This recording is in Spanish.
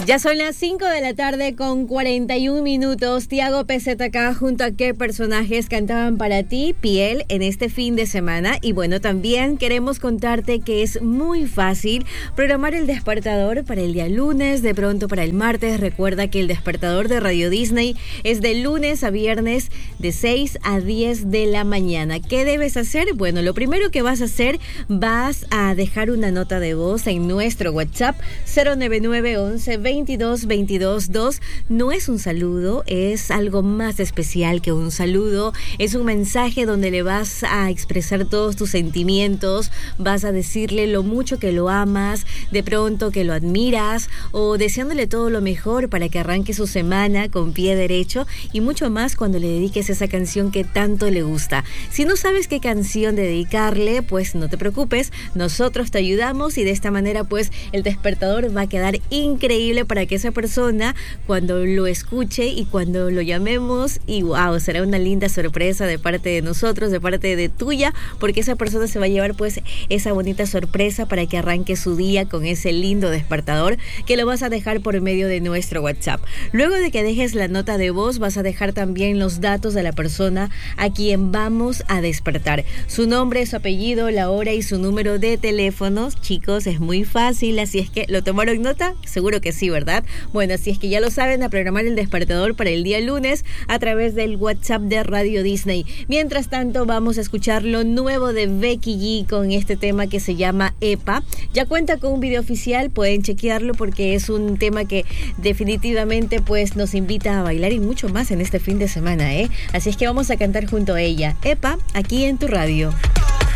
Ya son las 5 de la tarde con 41 minutos. Tiago PZK junto a qué personajes cantaban para ti, Piel, en este fin de semana. Y bueno, también queremos contarte que es muy fácil programar el despertador para el día lunes, de pronto para el martes. Recuerda que el despertador de Radio Disney es de lunes a viernes de 6 a 10 de la mañana. ¿Qué debes hacer? Bueno, lo primero que vas a hacer, vas a dejar una nota de voz en nuestro WhatsApp 099 11 22 22 2. No es un saludo, es algo más especial que un saludo. Es un mensaje donde le vas a expresar todos tus sentimientos, vas a decirle lo mucho que lo amas, de pronto que lo admiras, o deseándole todo lo mejor para que arranque su semana con pie derecho, y mucho más cuando le dediques esa canción que tanto le gusta. Si no sabes qué canción dedicarle, pues no te preocupes, nosotros te ayudamos, y de esta manera pues el despertador va a quedar increíble para que esa persona, cuando lo escuche y cuando lo llamemos, y wow, será una linda sorpresa de parte de nosotros, de parte de tuya, porque esa persona se va a llevar pues esa bonita sorpresa para que arranque su día con ese lindo despertador que lo vas a dejar por medio de nuestro WhatsApp. Luego de que dejes la nota de voz, vas a dejar también los datos de la persona a quien vamos a despertar: su nombre, su apellido, la hora y su número de teléfono. Chicos, es muy fácil, así es que ¿lo tomaron nota? Seguro que sí, ¿verdad? Bueno, así es que ya lo saben, a programar el despertador para el día lunes a través del WhatsApp de Radio Disney. Mientras tanto, vamos a escuchar lo nuevo de Becky G con este tema que se llama EPA. Ya cuenta con un video oficial, pueden chequearlo porque es un tema que definitivamente pues nos invita a bailar y mucho más en este fin de semana, ¿eh? Así es que vamos a cantar junto a ella. EPA, aquí en tu radio.